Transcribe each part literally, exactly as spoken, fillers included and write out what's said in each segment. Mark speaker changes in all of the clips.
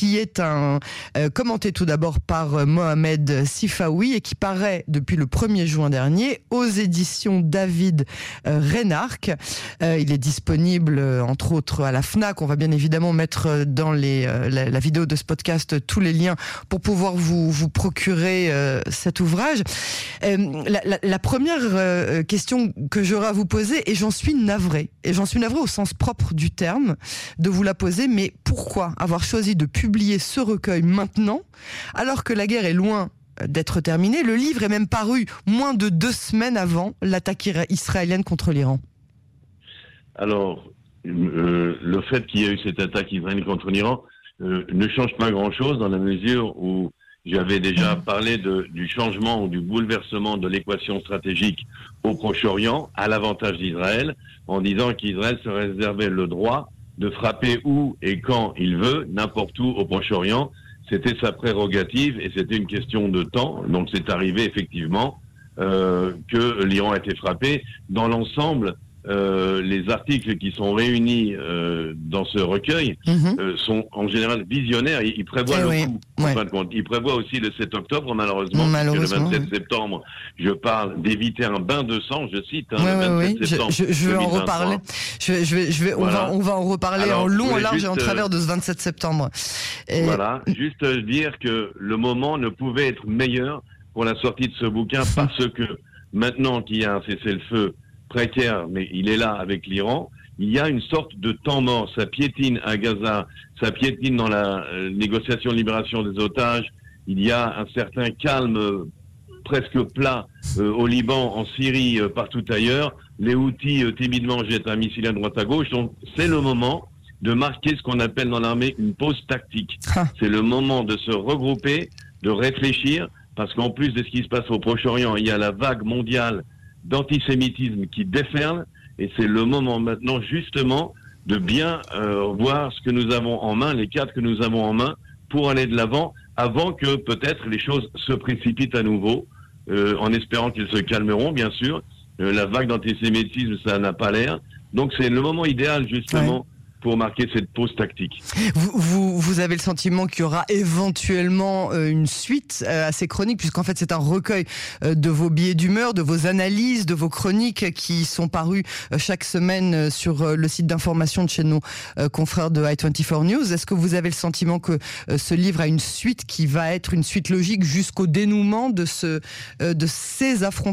Speaker 1: qui est un euh, commenté tout d'abord par euh, Mohamed Sifawi et qui paraît depuis le premier juin dernier aux éditions David euh, Reynarc. Euh, il est disponible euh, entre autres à la Fnac. On va bien évidemment mettre dans les, euh, la, la vidéo de ce podcast tous les liens pour pouvoir vous, vous procurer euh, cet ouvrage. Euh, la, la, la première euh, question que j'aurai à vous poser, et j'en suis navrée, et j'en suis navrée au sens propre du terme, de vous la poser, mais pourquoi avoir choisi de publier ce recueil maintenant, alors que la guerre est loin d'être terminée? Le livre est même paru moins de deux semaines avant l'attaque israélienne contre l'Iran.
Speaker 2: Alors, euh, le fait qu'il y ait eu cette attaque israélienne contre l'Iran euh, ne change pas grand-chose dans la mesure où j'avais déjà parlé de, du changement ou du bouleversement de l'équation stratégique au Proche-Orient à l'avantage d'Israël, en disant qu'Israël se réservait le droit de frapper où et quand il veut, n'importe où au Proche-Orient. C'était sa prérogative et c'était une question de temps. Donc c'est arrivé effectivement euh, que l'Iran a été frappé. Dans l'ensemble, euh, les articles qui sont réunis euh, dans ce recueil mm-hmm. euh, sont en général visionnaires. Ils, ils prévoient eh le oui. coup, en ouais. fin de compte. Ils prévoient aussi le sept octobre, malheureusement. malheureusement le vingt-sept oui. septembre, je parle d'éviter un bain de sang, je cite. Hein,
Speaker 1: ouais,
Speaker 2: le
Speaker 1: vingt-sept oui, septembre. Je, je, je vais en reparler. Je, je vais, je vais, voilà. on, va, on va en reparler Alors, en long, en large juste, et en travers de ce vingt-sept septembre.
Speaker 2: Et... Voilà. Juste dire que le moment ne pouvait être meilleur pour la sortie de ce bouquin parce que maintenant qu'il y a un cessez-le-feu précaire, mais il est là avec l'Iran, il y a une sorte de temps mort. Ça piétine à Gaza, ça piétine dans la euh, négociation de libération des otages. Il y a un certain calme euh, presque plat euh, au Liban, en Syrie, euh, partout ailleurs. Les Houthis euh, timidement jettent un missile à droite à gauche. Donc c'est le moment de marquer ce qu'on appelle dans l'armée une pause tactique. Ah. C'est le moment de se regrouper, de réfléchir, parce qu'en plus de ce qui se passe au Proche-Orient, il y a la vague mondiale d'antisémitisme qui déferle, et c'est le moment maintenant justement de bien euh, voir ce que nous avons en main, les cartes que nous avons en main pour aller de l'avant, avant que peut-être les choses se précipitent à nouveau, euh, en espérant qu'ils se calmeront bien sûr. Euh, la vague d'antisémitisme, ça n'a pas l'air. Donc c'est le moment idéal justement ouais. pour marquer cette pause tactique.
Speaker 1: Vous, vous, vous avez le sentiment qu'il y aura éventuellement euh, une suite euh, à ces chroniques, puisqu'en fait c'est un recueil euh, de vos billets d'humeur, de vos analyses, de vos chroniques qui sont parues euh, chaque semaine euh, sur euh, le site d'information de chez nos euh, confrères de I vingt-quatre News. Est-ce que vous avez le sentiment que euh, ce livre a une suite qui va être une suite logique jusqu'au dénouement de, ce, euh, de ces affrontements ?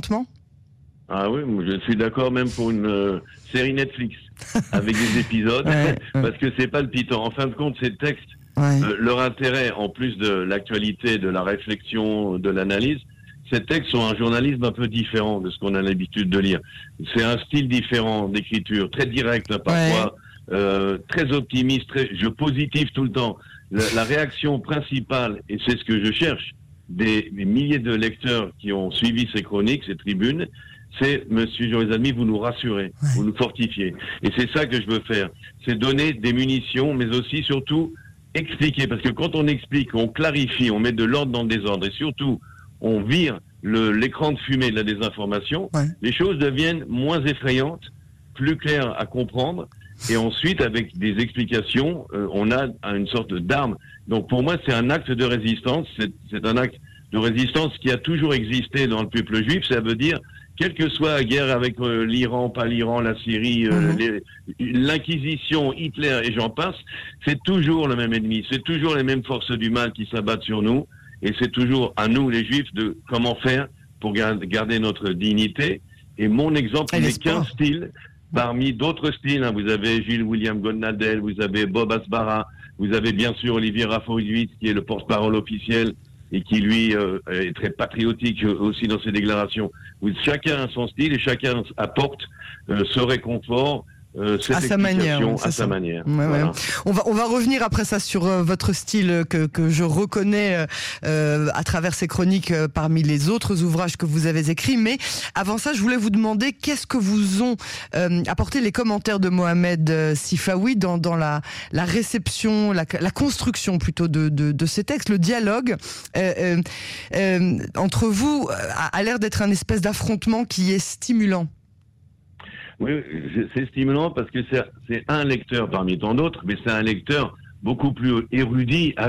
Speaker 2: Ah oui, je suis d'accord même pour une euh, série Netflix avec des épisodes, ouais, ouais. parce que c'est palpitant. En fin de compte, ces textes, ouais. euh, leur intérêt, en plus de l'actualité, de la réflexion, de l'analyse, ces textes sont un journalisme un peu différent de ce qu'on a l'habitude de lire. C'est un style différent d'écriture, très direct hein, parfois, ouais. euh, très optimiste, très, je positive tout le temps. La, la réaction principale, et c'est ce que je cherche, des, des milliers de lecteurs qui ont suivi ces chroniques, ces tribunes, c'est, monsieur Jorizalmi, vous nous rassurez, ouais. vous nous fortifiez. Et c'est ça que je veux faire. C'est donner des munitions, mais aussi, surtout, expliquer. Parce que quand on explique, on clarifie, on met de l'ordre dans le désordre, et surtout, on vire le, l'écran de fumée de la désinformation, ouais. les choses deviennent moins effrayantes, plus claires à comprendre, et ensuite, avec des explications, euh, on a une sorte d'arme. Donc pour moi, c'est un acte de résistance, c'est, c'est un acte de résistance qui a toujours existé dans le peuple juif, ça veut dire quelle que soit la guerre avec euh, l'Iran, pas l'Iran, la Syrie, euh, mm-hmm. les, l'Inquisition, Hitler et j'en passe, c'est toujours le même ennemi, c'est toujours les mêmes forces du mal qui s'abattent sur nous, et c'est toujours à nous, les Juifs, de comment faire pour garder notre dignité. Et mon exemple n'est qu'un style parmi d'autres styles. Hein. Vous avez Gilles William Goldnadel, vous avez Bob Asbara, vous avez bien sûr Olivier Rafovitch, qui est le porte-parole officiel et qui, lui, euh, est très patriotique aussi dans ses déclarations. Chacun a son style et chacun apporte euh, ce réconfort, euh, cette
Speaker 1: à sa manière,
Speaker 2: à sa
Speaker 1: ça.
Speaker 2: manière.
Speaker 1: Ouais, voilà. ouais. On va on va revenir après ça sur euh, votre style que que je reconnais euh, à travers ces chroniques euh, parmi les autres ouvrages que vous avez écrits. Mais avant ça, je voulais vous demander qu'est-ce que vous ont euh, apporté les commentaires de Mohamed euh, Sifawi dans dans la la réception, la la construction plutôt de de, de ces textes, le dialogue euh, euh, euh, entre vous a, a l'air d'être un espèce d'affrontement qui est stimulant.
Speaker 2: Oui, c'est stimulant parce que c'est, c'est un lecteur parmi tant d'autres, mais c'est un lecteur beaucoup plus érudit,